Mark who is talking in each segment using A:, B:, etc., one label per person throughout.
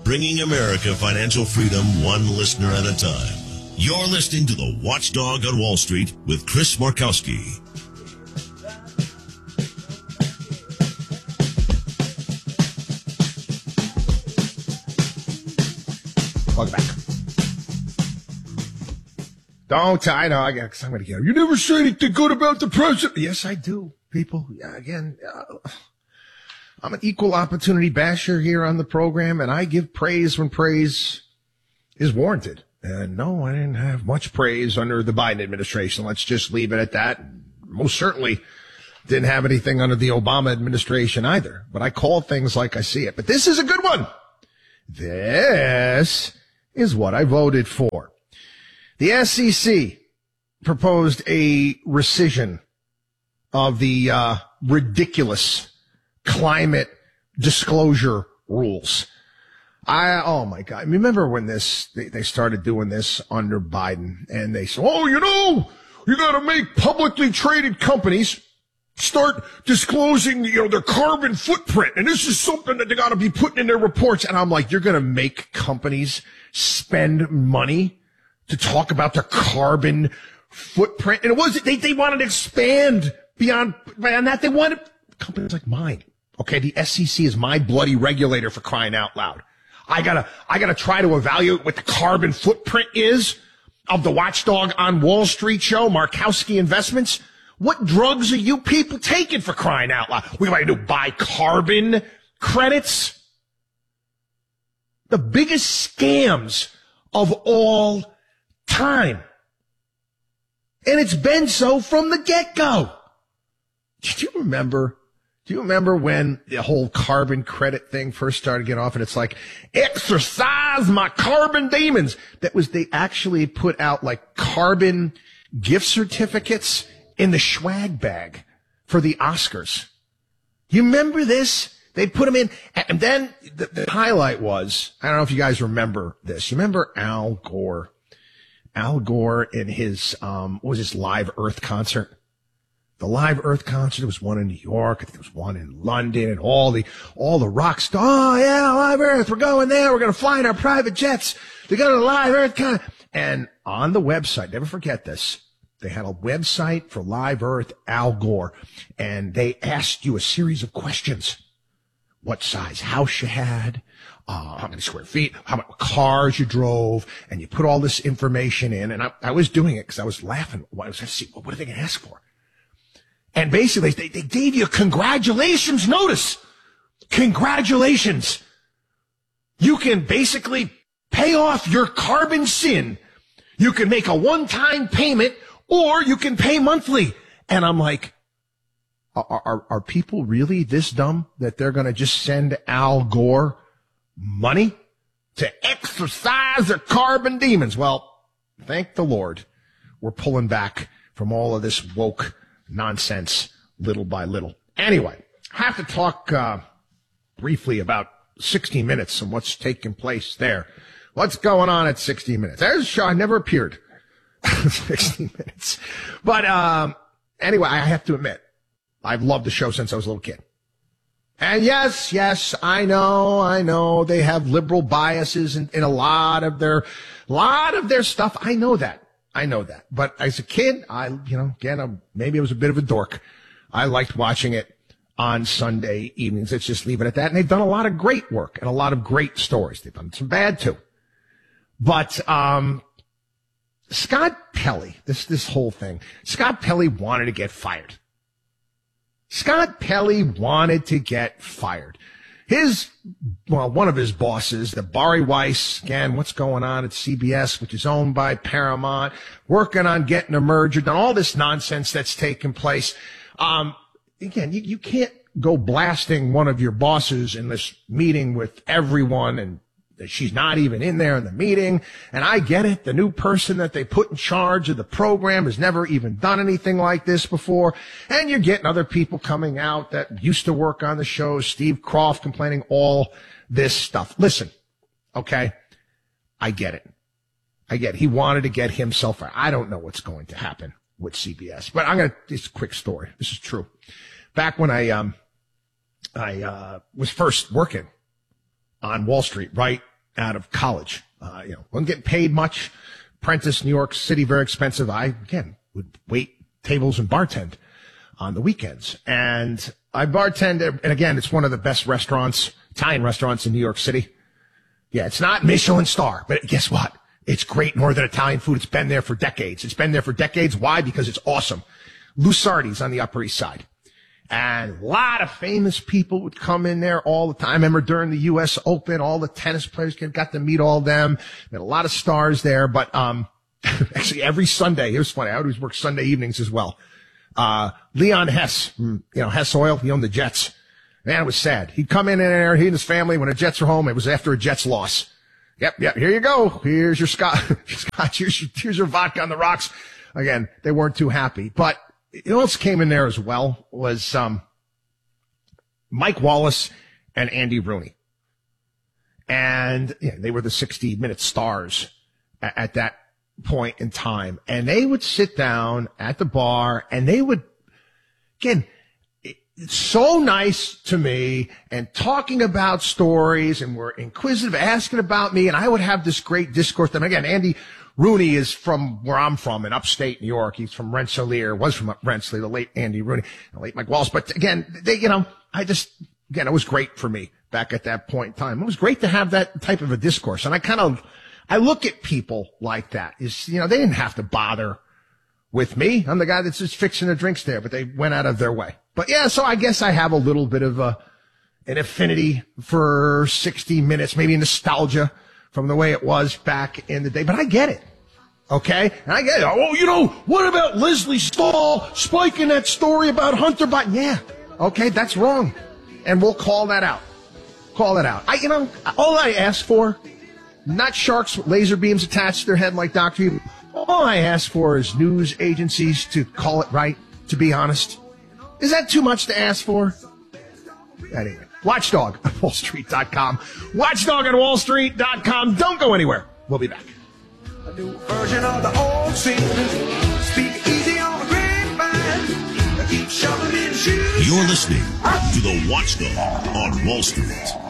A: bringing America financial freedom one listener at a time. You're listening to The Watchdog on Wall Street with Chris Markowski.
B: Welcome back. I know, I'm going to get him. You never say anything good about the president. Yes, I do, people. Again, I'm an equal opportunity basher here on the program, and I give praise when praise is warranted. And no, I didn't have much praise under the Biden administration. Let's just leave it at that. Most certainly didn't have anything under the Obama administration either. But I call things like I see it. But this is a good one. This is what I voted for. The SEC proposed a rescission of the ridiculous climate disclosure rules. Oh my God. Remember when they started doing this under Biden, and they said, you gotta make publicly traded companies start disclosing, their carbon footprint. And this is something that they gotta be putting in their reports. And I'm like, you're gonna make companies spend money to talk about their carbon footprint? And it wasn't, they wanted to expand beyond that. They wanted companies like mine. Okay. The SEC is my bloody regulator, for crying out loud. I gotta try to evaluate what the carbon footprint is of the Watchdog on Wall Street show, Markowski Investments. What drugs are you people taking, for crying out loud? We want to buy carbon credits? The biggest scams of all time. And it's been so from the get-go. Do you remember when the whole carbon credit thing first started getting off, and it's like, exercise my carbon demons? They actually put out like carbon gift certificates in the swag bag for the Oscars. You remember this? They put them in, and then the highlight was, I don't know if you guys remember this. You remember Al Gore? Al Gore in his, what was his Live Earth concert? The Live Earth concert, there was one in New York, I think there was one in London, and all the rock stars, oh yeah, Live Earth, we're going there, we're gonna fly in our private jets to go to the Live Earth concert. And on the website, never forget this, they had a website for Live Earth, Al Gore, and they asked you a series of questions. What size house you had, how many square feet, how many cars you drove, and you put all this information in. And I was doing it because I was laughing. I was going to see, what are they going to ask for? And basically, they gave you a congratulations notice. Congratulations. You can basically pay off your carbon sin. You can make a one-time payment, or you can pay monthly. And I'm like, are people really this dumb that they're going to just send Al Gore money to exercise their carbon demons? Well, thank the Lord, we're pulling back from all of this woke nonsense little by little. Anyway, I have to talk briefly about 60 Minutes and what's taking place there. What's going on at 60 Minutes? There's a show I never appeared. 60 Minutes. But anyway, I have to admit, I've loved the show since I was a little kid. And yes, I know they have liberal biases in a lot of their stuff. I know that. But as a kid, maybe I was a bit of a dork. I liked watching it on Sunday evenings. Let's just leave it at that. And they've done a lot of great work and a lot of great stories. They've done some bad too. But, Scott Pelley, this whole thing, Scott Pelley wanted to get fired. One of his bosses, the Bari Weiss, again, what's going on at CBS, which is owned by Paramount, working on getting a merger, done all this nonsense that's taken place. Again, you can't go blasting one of your bosses in this meeting with everyone, and she's not even in there in the meeting. And I get it. The new person that they put in charge of the program has never even done anything like this before. And you're getting other people coming out that used to work on the show, Steve Kroft complaining, all this stuff. Listen, okay, I get it. He wanted to get himself out. I don't know what's going to happen with CBS, but this is a quick story. This is true. Back when I was first working on Wall Street, right out of college. Wasn't getting paid much. Apprentice, New York City, very expensive. I, again, would wait tables and bartend on the weekends. And I bartended, and again, it's one of the best restaurants, Italian restaurants in New York City. Yeah, it's not Michelin star, but guess what? It's great Northern Italian food. It's been there for decades. Why? Because it's awesome. Lusardi's on the Upper East Side. And a lot of famous people would come in there all the time. I remember during the U.S. Open, all the tennis players got to meet all of them. There were a lot of stars there, but actually every Sunday, it was funny. I always work Sunday evenings as well. Leon Hess, Hess Oil, he owned the Jets. Man, it was sad. He'd come in there, he and his family, when the Jets were home, it was after a Jets loss. Yep, here you go. Here's your scotch, here's your vodka on the rocks. Again, they weren't too happy, but who else came in there as well was Mike Wallace and Andy Rooney. And they were the 60-minute stars at that point in time. And they would sit down at the bar and they would, again, it's so nice to me and talking about stories and were inquisitive, asking about me. And I would have this great discourse. And again, Andy Rooney is from where I'm from in upstate New York. He's from Rensselaer, was from Rensselaer, the late Andy Rooney, the late Mike Wallace. But again, it was great for me back at that point in time. It was great to have that type of a discourse. And I look at people like that they didn't have to bother with me. I'm the guy that's just fixing the drinks there, but they went out of their way. But yeah, so I guess I have a little bit of an affinity for 60 Minutes, maybe nostalgia from the way it was back in the day, but I get it. Okay? And I get it. Oh, what about Leslie Stahl spiking that story about Hunter Biden? Yeah. Okay, that's wrong. And we'll call that out. All I ask for, not sharks with laser beams attached to their head like Dr. Evil. All I ask for is news agencies to call it right, to be honest. Is that too much to ask for? Anyway. Watchdog at wallstreet.com. Watchdog at wallstreet.com. Don't go anywhere. We'll be back.
C: A new version of the old scene. Speak easy on the grapevine. Keep shoving in shoes.
A: You're listening to the Watchdog on Wall Street.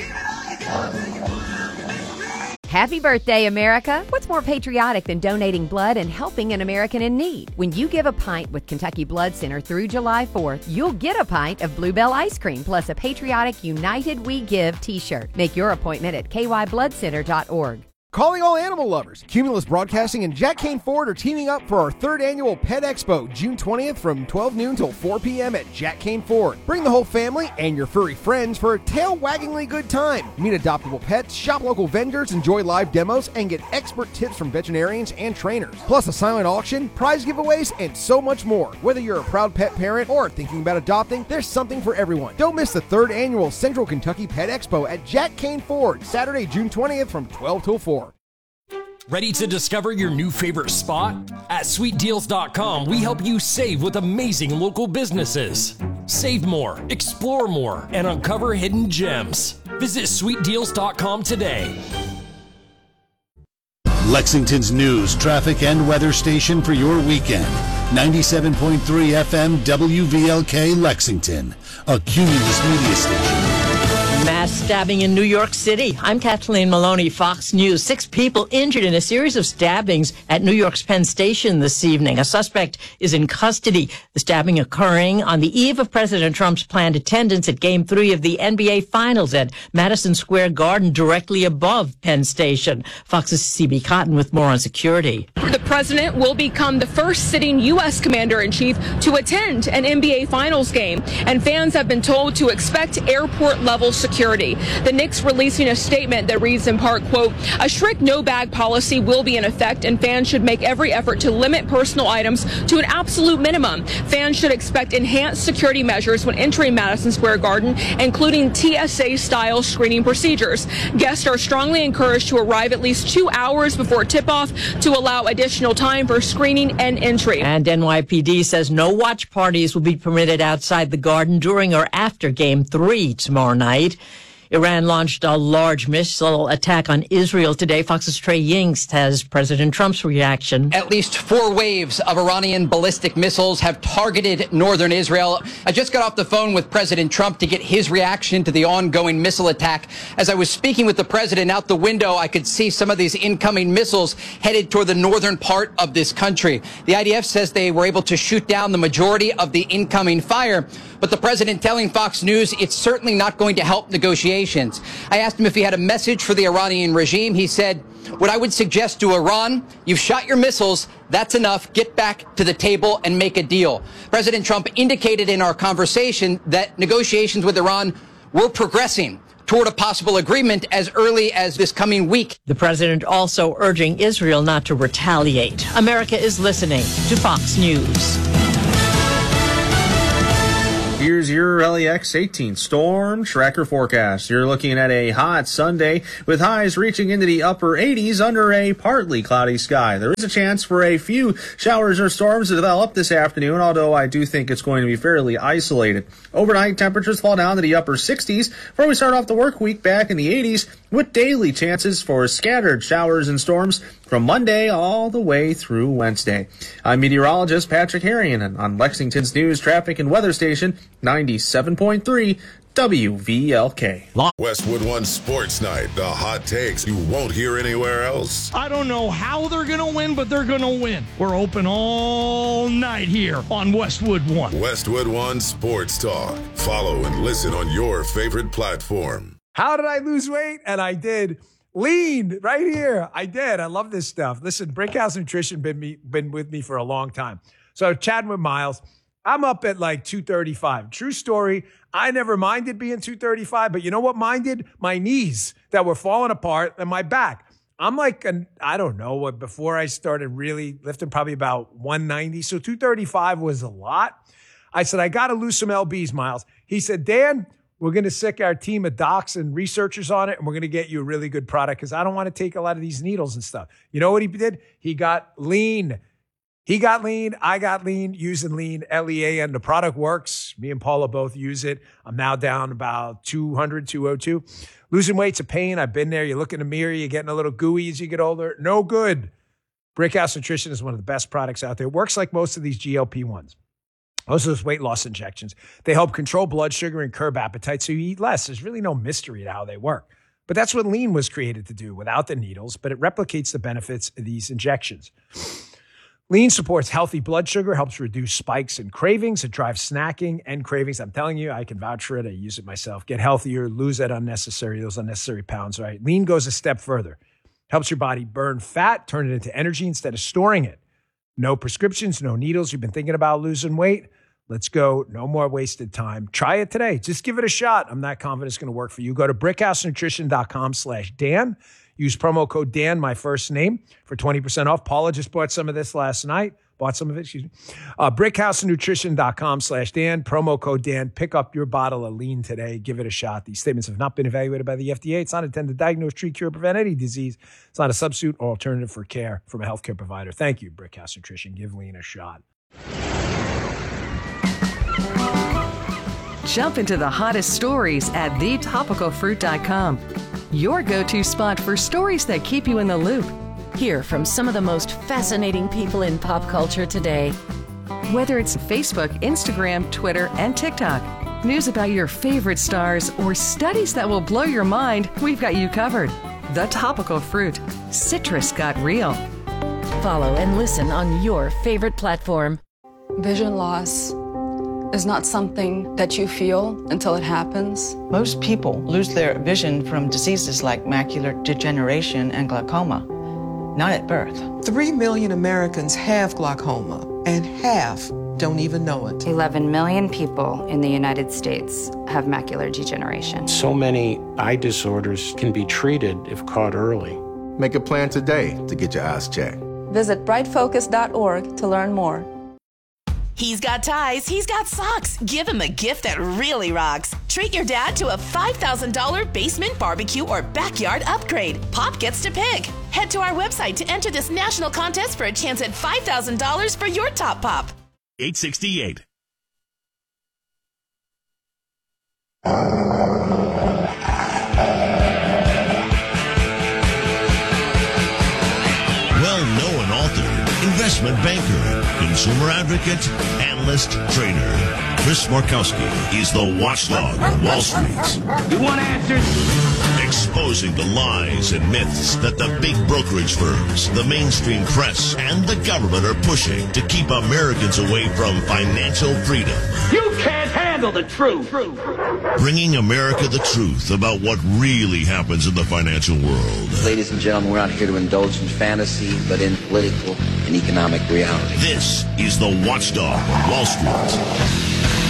D: Happy birthday, America! What's more patriotic than donating blood and helping an American in need? When you give a pint with Kentucky Blood Center through July 4th, you'll get a pint of Bluebell ice cream plus a patriotic United We Give t-shirt. Make your appointment at kybloodcenter.org.
E: Calling all animal lovers. Cumulus Broadcasting and Jack Kane Ford are teaming up for our 3rd annual Pet Expo, June 20th from 12 noon till 4 p.m. at Jack Kane Ford. Bring the whole family and your furry friends for a tail-waggingly good time. Meet adoptable pets, shop local vendors, enjoy live demos, and get expert tips from veterinarians and trainers. Plus a silent auction, prize giveaways, and so much more. Whether you're a proud pet parent or thinking about adopting, there's something for everyone. Don't miss the 3rd annual Central Kentucky Pet Expo at Jack Kane Ford, Saturday, June 20th from 12 till 4.
F: Ready to discover your new favorite spot? At sweetdeals.com, we help you save with amazing local businesses. Save more, explore more, and uncover hidden gems. Visit sweetdeals.com today.
G: Lexington's news, traffic, and weather station for your weekend. 97.3 FM WVLK Lexington, a Cumulus media station.
H: Mass stabbing in New York City. I'm Kathleen Maloney, Fox News. 6 people injured in a series of stabbings at New York's Penn Station this evening. A suspect is in custody. The stabbing occurring on the eve of President Trump's planned attendance at Game 3 of the NBA Finals at Madison Square Garden, directly above Penn Station. Fox's CB Cotton with more on security.
I: The president will become the first sitting U.S. commander-in-chief to attend an NBA Finals game, and fans have been told to expect airport-level security. The Knicks releasing a statement that reads in part, quote, "A strict no-bag policy will be in effect, and fans should make every effort to limit personal items to an absolute minimum. Fans should expect enhanced security measures when entering Madison Square Garden, including TSA-style screening procedures. Guests are strongly encouraged to arrive at least 2 hours before tip-off to allow additional time for screening and entry."
H: And NYPD says no watch parties will be permitted outside the Garden during or after Game 3 tomorrow night. Iran launched a large missile attack on Israel today. Fox's Trey Yingst has President Trump's reaction.
J: At least 4 waves of Iranian ballistic missiles have targeted northern Israel. I just got off the phone with President Trump to get his reaction to the ongoing missile attack. As I was speaking with the president out the window, I could see some of these incoming missiles headed toward the northern part of this country. The IDF says they were able to shoot down the majority of the incoming fire, but the president telling Fox News it's certainly not going to help negotiations. I asked him if he had a message for the Iranian regime. He said, what I would suggest to Iran, you've shot your missiles, that's enough, get back to the table and make a deal. President Trump indicated in our conversation that negotiations with Iran were progressing toward a possible agreement as early as this coming week.
H: The president also urging Israel not to retaliate. America is listening to Fox News.
K: Here's your LEX 18 storm tracker forecast. You're looking at a hot Sunday with highs reaching into the upper 80s under a partly cloudy sky. There is a chance for a few showers or storms to develop this afternoon, although I do think it's going to be fairly isolated. Overnight, temperatures fall down to the upper 60s before we start off the work week back in the 80s with daily chances for scattered showers and storms from Monday all the way through Wednesday. I'm meteorologist Patrick Harrion on Lexington's news, traffic, and weather station 97.3 WVLK.
L: Westwood One Sports Night, the hot takes you won't hear anywhere else.
M: I don't know how they're going to win, but they're going to win. We're open all night here on Westwood One.
L: Westwood One Sports Talk. Follow and listen on your favorite platform.
E: How did I lose weight? And I did. Lean right here. I did. I love this stuff. Listen, Brickhouse Nutrition been with me for a long time. So chatting with Miles, I'm up at like 235. True story. I never minded being 235, but you know what minded? My knees that were falling apart and my back. I'm like, I don't know, before I started really lifting, probably about 190. So 235 was a lot. I said, I got to lose some LBs, Miles. He said, Dan, we're going to sick our team of docs and researchers on it, and we're going to get you a really good product because I don't want to take a lot of these needles and stuff. You know what he did? He got lean. He got lean. I got lean using lean, LEAN. The product works. Me and Paula both use it. I'm now down about 200, 202. Losing weight's a pain. I've been there. You look in the mirror, you're getting a little gooey as you get older. No good. Brickhouse Nutrition is one of the best products out there. It works like most of these GLP-1s. Most of those weight loss injections. They help control blood sugar and curb appetite so you eat less. There's really no mystery to how they work. But that's what lean was created to do without the needles, but it replicates the benefits of these injections. Lean supports healthy blood sugar, helps reduce spikes and cravings. It drives snacking and cravings. I'm telling you, I can vouch for it. I use it myself. Get healthier, lose those unnecessary pounds, right? Lean goes a step further. Helps your body burn fat, turn it into energy instead of storing it. No prescriptions, no needles. You've been thinking about losing weight? Let's go. No more wasted time. Try it today. Just give it a shot. I'm not confident it's going to work for you. Go to brickhousenutrition.com/Dan. Use promo code Dan, my first name, for 20% off. Paula just bought some of this last night. Brickhousenutrition.com/Dan. Promo code Dan. Pick up your bottle of lean today. Give it a shot. These statements have not been evaluated by the FDA. It's not intended to diagnose, treat, cure, or prevent any disease. It's not a substitute or alternative for care from a healthcare provider. Thank you, Brickhouse Nutrition. Give lean a shot.
N: Jump into the hottest stories at thetopicalfruit.com. Your go-to spot for stories that keep you in the loop. Hear from some of the most fascinating people in pop culture today. Whether it's Facebook, Instagram, Twitter, and TikTok, news about your favorite stars, or studies that will blow your mind, we've got you covered. The Topical Fruit. Citrus got real.
D: Follow and listen on your favorite platform.
O: Vision loss is not something that you feel until it happens.
P: Most people lose their vision from diseases like macular degeneration and glaucoma, not at birth.
Q: 3 million Americans have glaucoma, and half don't even know it.
R: 11 million people in the United States have macular degeneration.
S: So many eye disorders can be treated if caught early.
T: Make a plan today to get your eyes checked.
O: Visit brightfocus.org to learn more.
U: He's got ties, he's got socks. Give him a gift that really rocks. Treat your dad to a $5,000 basement barbecue or backyard upgrade. Pop gets to pick. Head to our website to enter this national contest for a chance at $5,000 for your top pop.
A: 868. consumer advocate, analyst, trader. Chris Markowski is the watchdog on Wall Street.
C: You want answers?
A: Exposing the lies and myths that the big brokerage firms, the mainstream press, and the government are pushing to keep Americans away from financial freedom.
C: You can't handle the truth.
A: Bringing America the truth about what really happens in the financial world.
B: Ladies and gentlemen, we're not here to indulge in fantasy, but in political and economic reality.
A: This is the Watchdog on Wall Street.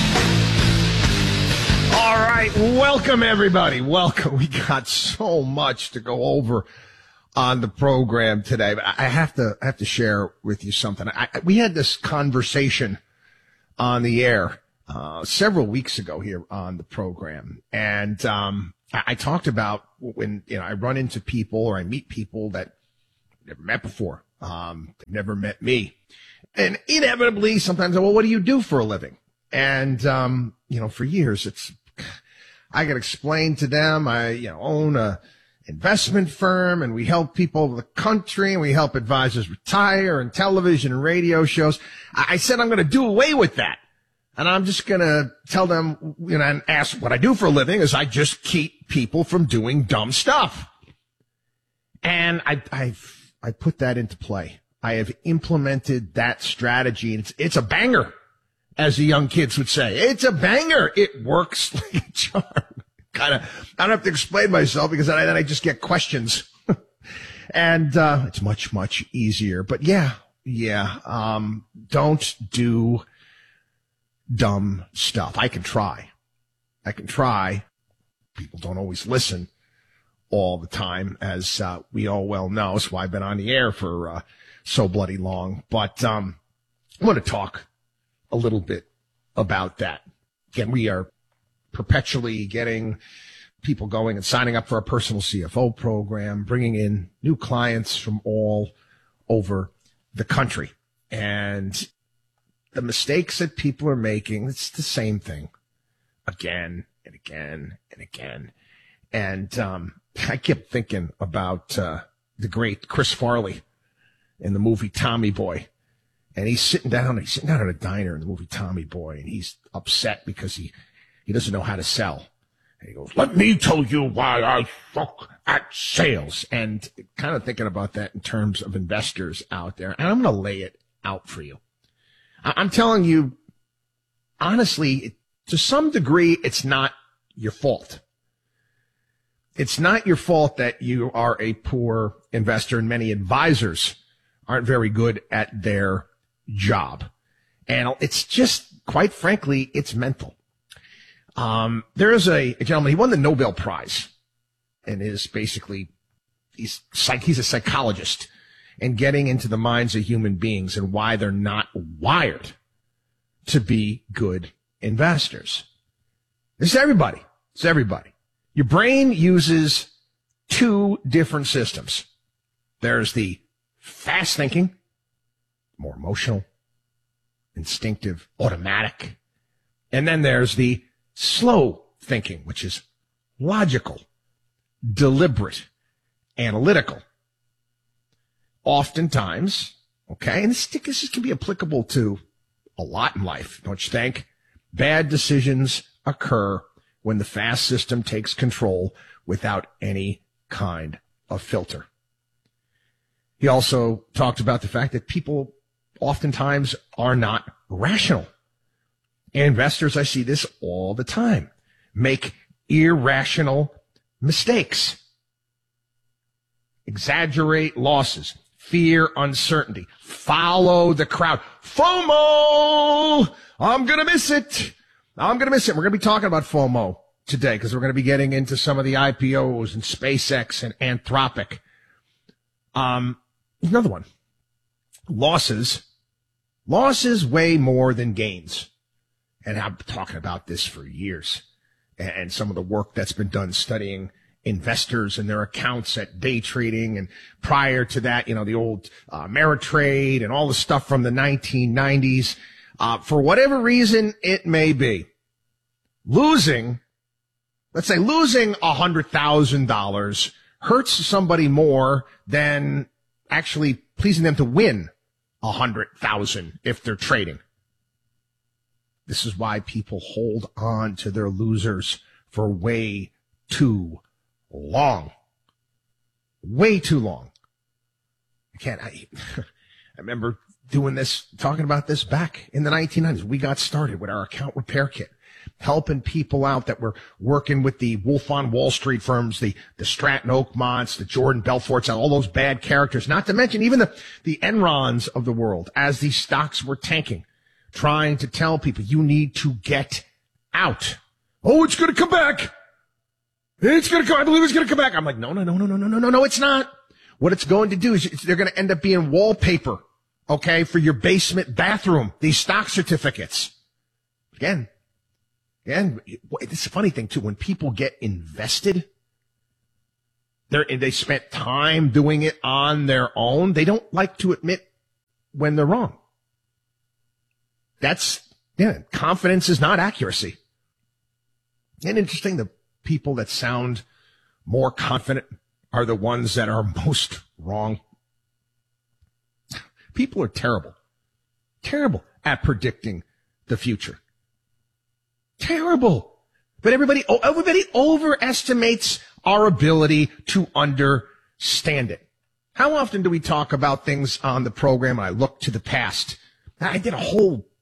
E: All right, welcome everybody. Welcome. We got so much to go over on the program today, but I have to share with you something. We had this conversation on the air several weeks ago here on the program, and I talked about when I run into people or I meet people that I've never met before, they've never met me, and inevitably sometimes, well, what do you do for a living? And for years I got to explain to them I own a investment firm, and we help people over the country, and we help advisors retire, and television and radio shows. I said I'm going to do away with that. And I'm just going to tell them, and ask what I do for a living is I just keep people from doing dumb stuff. And I put that into play. I have implemented that strategy, and it's a banger, as the young kids would say. It's a banger. It works like a charm. I don't have to explain myself because then I just get questions. And it's much, much easier. But don't do dumb stuff. I can try. People don't always listen all the time, as we all well know. That's why I've been on the air for so bloody long. But I want to talk a little bit about that. Again, we are perpetually getting people going and signing up for our personal CFO program, bringing in new clients from all over the country. And the mistakes that people are making, it's the same thing again and again and again. And I kept thinking about the great Chris Farley in the movie Tommy Boy. And he's sitting down at a diner in the movie Tommy Boy, and he's upset because he doesn't know how to sell. And he goes, "Let me tell you why I suck at sales." And kind of thinking about that in terms of investors out there. And I'm going to lay it out for you. I'm telling you, honestly, to some degree, it's not your fault. It's not your fault that you are a poor investor, and many advisors aren't very good at their job. And it's just, quite frankly, it's mental. There is a gentleman, he won the Nobel Prize, and is basically, he's a psychologist, and getting into the minds of human beings and why they're not wired to be good investors. This is everybody. It's everybody. Your brain uses two different systems. There's the fast thinking, more emotional, instinctive, automatic. And then there's the slow thinking, which is logical, deliberate, analytical. Oftentimes, and this can be applicable to a lot in life, don't you think? Bad decisions occur when the fast system takes control without any kind of filter. He also talked about the fact that people oftentimes are not rational. And investors, I see this all the time, make irrational mistakes, exaggerate losses, fear uncertainty, follow the crowd. FOMO! I'm going to miss it. We're going to be talking about FOMO today because we're going to be getting into some of the IPOs and SpaceX and Anthropic. Another one. Losses weigh more than gains. And I've been talking about this for years. And some of the work that's been done studying investors and their accounts at day trading. And prior to that, the old Ameritrade and all the stuff from the 1990s. For whatever reason it may be, losing $100,000 hurts somebody more than actually pleasing them to win 100,000 if they're trading. This is why people hold on to their losers for way too long. Way too long. I remember doing this, talking about this back in the 1990s. We got started with our account repair kit, helping people out that were working with the Wolf on Wall Street firms, the Stratton Oakmonts, the Jordan Belforts, all those bad characters, not to mention even the Enrons of the world as these stocks were tanking, trying to tell people you need to get out. Oh, it's going to come back. It's going to come. I believe it's going to come back. I'm like, no, it's not. What it's going to do is they're going to end up being wallpaper, okay, for your basement bathroom, these stock certificates. Again, it's a funny thing, too. When people get invested, they spent time doing it on their own. They don't like to admit when they're wrong. Confidence is not accuracy. And interesting, the people that sound more confident are the ones that are most wrong. People are terrible at predicting the future. Terrible. But everybody overestimates our ability to understand it. How often do we talk about things on the program and I look to the past? I did a whole